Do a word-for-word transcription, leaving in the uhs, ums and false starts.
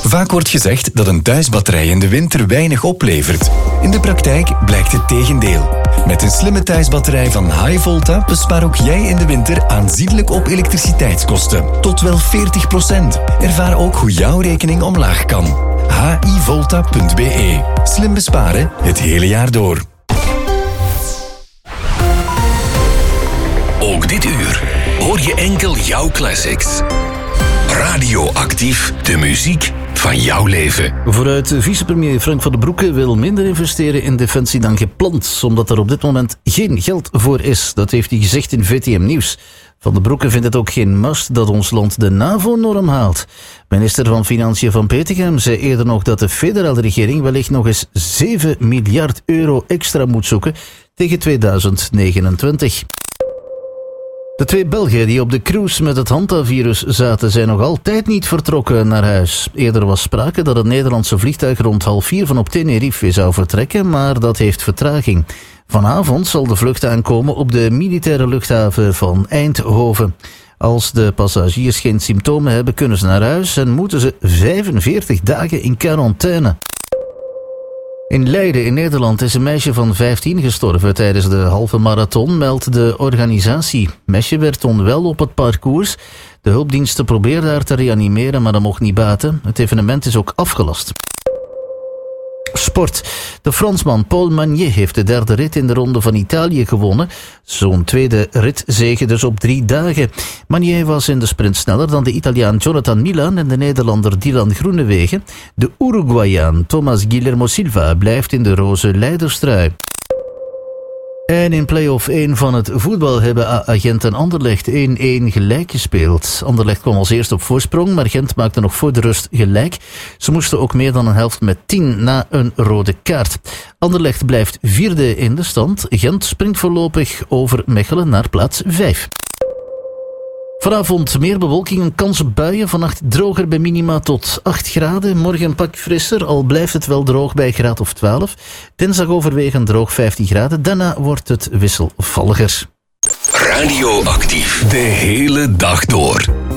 Vaak wordt gezegd dat een thuisbatterij in de winter weinig oplevert. In de praktijk blijkt het tegendeel. Met een slimme thuisbatterij van Hi-Volta bespaar ook jij in de winter aanzienlijk op elektriciteitskosten. Tot wel veertig procent. Ervaar ook hoe jouw rekening omlaag kan. h i volta punt b e. Slim besparen het hele jaar door. Ook dit uur hoor je enkel jouw classics. Radioactief, de muziek van jouw leven. Vooruit vicepremier Frank van den Broeke wil minder investeren in defensie dan gepland, omdat er op dit moment geen geld voor is. Dat heeft hij gezegd in V T M Nieuws. Van den Broeke vindt het ook geen must dat ons land de NAVO-norm haalt. Minister van Financiën Van Petegem zei eerder nog dat de federale regering wellicht nog eens zeven miljard euro extra moet zoeken tegen tweeduizend negenentwintig. De twee Belgen die op de cruise met het hantavirus zaten zijn nog altijd niet vertrokken naar huis. Eerder was sprake dat het Nederlandse vliegtuig rond half vier van op Tenerife zou vertrekken, maar dat heeft vertraging. Vanavond zal de vlucht aankomen op de militaire luchthaven van Eindhoven. Als de passagiers geen symptomen hebben, kunnen ze naar huis en moeten ze vijfenveertig dagen in quarantaine. In Leiden in Nederland is een meisje van vijftien gestorven tijdens de halve marathon, meldt de organisatie. Het meisje werd onwel op het parcours. De hulpdiensten probeerden haar te reanimeren, maar dat mocht niet baten. Het evenement is ook afgelast. Sport. De Fransman Paul Magnier heeft de derde rit in de Ronde van Italië gewonnen. Zo'n tweede ritzege dus op drie dagen. Magnier was in de sprint sneller dan de Italiaan Jonathan Milan en de Nederlander Dylan Groenewegen. De Uruguayaan Thomas Guillermo Silva blijft in de roze leiderstrui. En in play-off één van het voetbal hebben A Gent en Anderlecht één-één gelijk gespeeld. Anderlecht kwam als eerst op voorsprong, maar Gent maakte nog voor de rust gelijk. Ze moesten ook meer dan een helft met tien na een rode kaart. Anderlecht blijft vierde in de stand. Gent springt voorlopig over Mechelen naar plaats vijf. Vanavond meer bewolking en kans op buien. Vannacht droger bij minima tot acht graden. Morgen een pak frisser, al blijft het wel droog bij graad of twaalf. Dinsdag overwegend droog vijftien graden. Daarna wordt het wisselvalliger. Radioactief, de hele dag door.